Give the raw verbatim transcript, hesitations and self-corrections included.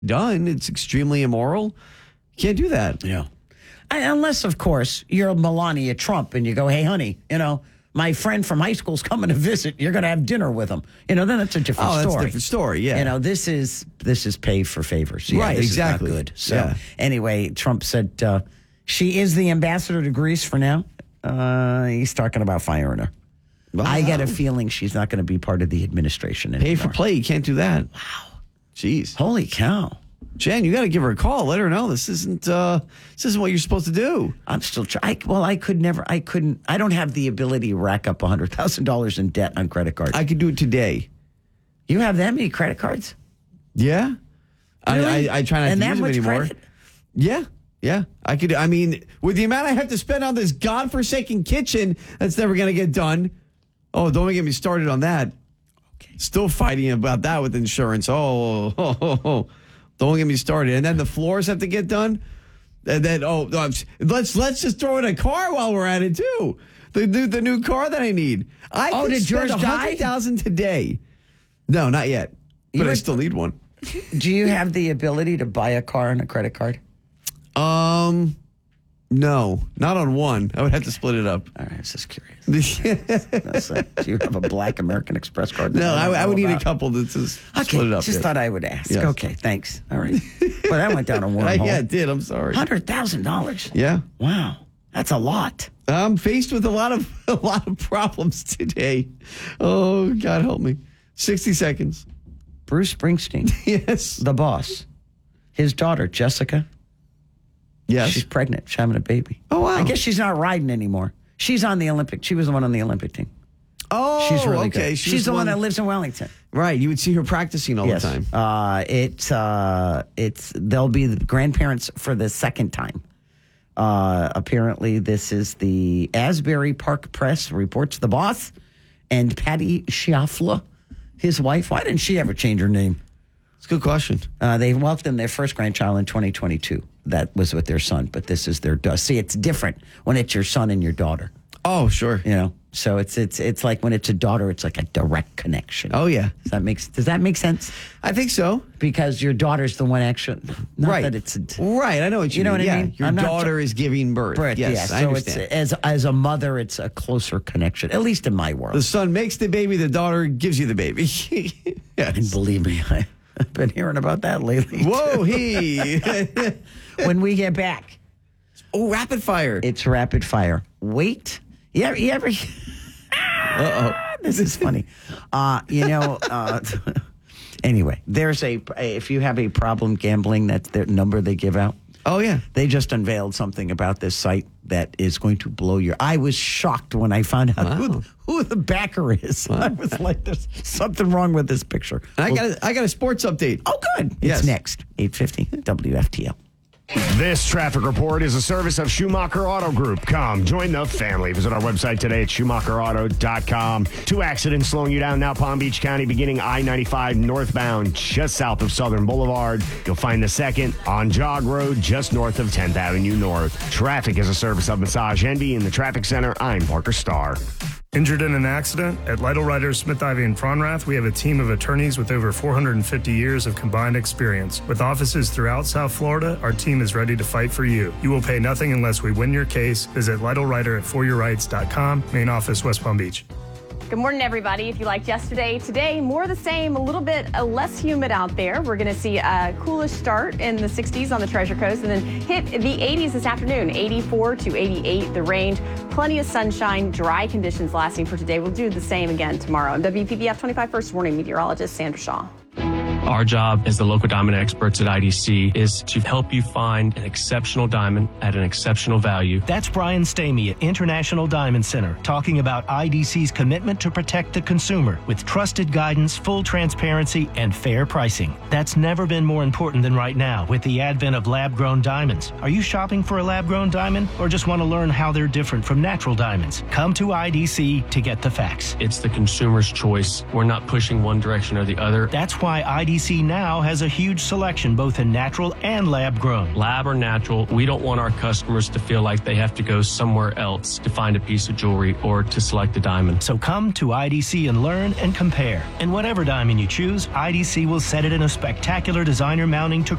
done. It's extremely immoral. You can't do that. Yeah. Unless, of course, you're Melania Trump and you go, hey, honey, you know, my friend from high school's coming to visit. You're going to have dinner with him. You know, then that's a different oh, story. that's a different story, yeah. You know, this is this is pay for favors. Yeah, right, this exactly. Is not good. So yeah. anyway, Trump said uh, she is the ambassador to Greece for now. Uh, he's talking about firing her. Wow. I get a feeling she's not going to be part of the administration anymore. Pay for play. You can't do that. Wow. Jeez. Holy cow. Jen, you got to give her a call. Let her know this isn't uh, this isn't what you're supposed to do. I'm still trying. Well, I could never. I couldn't. I don't have the ability to rack up one hundred thousand dollars in debt on credit cards. I could do it today. You have that many credit cards? Yeah. Really? I, I, I try not and to that use them much anymore. Credit? Yeah. Yeah. I could. I mean, with the amount I have to spend on this godforsaken kitchen, that's never going to get done. Oh, don't get me started on that. Okay. Still fighting about that with insurance. Oh, oh, oh, oh. Don't get me started. And then the floors have to get done. And then, oh, let's let's just throw in a car while we're at it, too. The new, the new car that I need. I oh, could did spend yours one hundred thousand dollars today. No, not yet. But I still need one. Do you have the ability to buy a car on a credit card? Um, no, not on one. I would have to split it up. All right, I was just curious. That's like, do you have a black American Express card? No, I, I would need about? a couple to just okay, split it up. Just yeah. thought I would ask. Yes. Okay, thanks. All right. Well, that went down a wormhole. Yeah, it did. I'm sorry. one hundred thousand dollars. Yeah. Wow. That's a lot. I'm faced with a lot of a lot of problems today. Oh, God help me. sixty seconds. Bruce Springsteen. Yes. The boss. His daughter, Jessica. Yes. She's pregnant. She's having a baby. Oh, wow. I guess she's not riding anymore. She's on the Olympic. She was the one on the Olympic team. Oh, she's really okay. good. She she's the one, one that lives in Wellington. Right. You would see her practicing all yes. the time. Uh, it's, uh, it's, they'll be the grandparents for the second time. Uh, apparently, this is the Asbury Park Press reports the boss and Patty Schiaffla, his wife. Why didn't she ever change her name? It's a good question. Uh, they welcomed their first grandchild in twenty twenty-two. That was with their son, but this is their daughter. See, it's different when it's your son and your daughter. Oh, sure. You know, so it's it's it's like when it's a daughter, it's like a direct connection. Oh, yeah. Does that make Does that make sense? I think so. Because your daughter's the one actually. Not right. That it's a, right. I know what you, you know mean. what yeah. I mean. Your I'm daughter not, is giving birth. birth yes, yeah. I so understand. it's as as a mother, it's a closer connection. At least in my world. The son makes the baby. The daughter gives you the baby. Yes. And believe me, I, I've been hearing about that lately. Whoa, he. When we get back. Oh, rapid fire. It's rapid fire. Wait. You ever... You ever Uh-oh. This is funny. Uh, you know, uh, anyway, there's a... If you have a problem gambling, that's their number they give out. Oh, yeah. They just unveiled something about this site that is going to blow your... I was shocked when I found out wow. who, who the backer is. Wow. I was like, there's something wrong with this picture. I well, got a, I got a sports update. Oh, good. Yes. It's next. eight fifty W F T L. This traffic report is a service of Schumacher Auto Group. Come, join the family. Visit our website today at schumacher auto dot com. Two accidents slowing you down now, Palm Beach County, beginning I ninety-five northbound just south of Southern Boulevard. You'll find the second on Jog Road just north of tenth Avenue North. Traffic is a service of Massage Envy in the Traffic Center. I'm Parker Starr. Injured in an accident? At Lytle Writers, Smith, Ivy, and Fronrath, we have a team of attorneys with over four hundred fifty years of combined experience. With offices throughout South Florida, our team is ready to fight for you. You will pay nothing unless we win your case. Visit Lytle Writer at for your rights dot com, main office, West Palm Beach. Good morning, everybody. If you liked yesterday, today, more of the same, a little bit uh, less humid out there. We're going to see a coolish start in the sixties on the Treasure Coast and then hit the eighties this afternoon, eighty-four to eighty-eight, the range. Plenty of sunshine, dry conditions lasting for today. We'll do the same again tomorrow. I'm W P B F twenty-five First Warning meteorologist Sandra Shaw. Our job as the local diamond experts at I D C is to help you find an exceptional diamond at an exceptional value. That's Brian Stamey at International Diamond Center talking about I D C's commitment to protect the consumer with trusted guidance, full transparency, and fair pricing. That's never been more important than right now with the advent of lab-grown diamonds. Are you shopping for a lab-grown diamond or just want to learn how they're different from natural diamonds? Come to I D C to get the facts. It's the consumer's choice. We're not pushing one direction or the other. That's why I D C D C now has a huge selection both in natural and lab grown. Lab or natural, we don't want our customers to feel like they have to go somewhere else to find a piece of jewelry or to select a diamond. So come to I D C and learn and compare. And whatever diamond you choose, I D C will set it in a spectacular designer mounting to